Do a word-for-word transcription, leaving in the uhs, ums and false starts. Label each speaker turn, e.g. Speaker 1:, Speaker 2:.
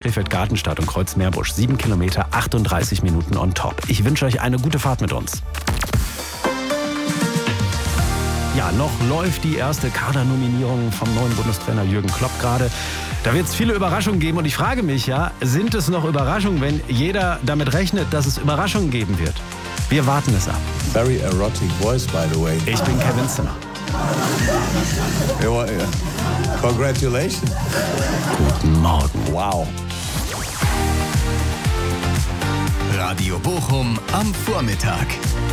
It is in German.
Speaker 1: Krefeld-Gartenstadt und Kreuzmeerbusch. Sieben Kilometer, achtunddreißig Minuten on top. Ich wünsche euch eine gute Fahrt mit uns. Ja, noch läuft die erste Kadernominierung vom neuen Bundestrainer Jürgen Klopp gerade. Da wird es viele Überraschungen geben und ich frage mich ja, sind es noch Überraschungen, wenn jeder damit rechnet, dass es Überraschungen geben wird? Wir warten es ab.
Speaker 2: Very erotic voice, by the way.
Speaker 1: Ich bin Kevin Zimmer.
Speaker 2: Congratulations.
Speaker 1: Guten Morgen.
Speaker 2: Wow.
Speaker 3: Radio Bochum am Vormittag.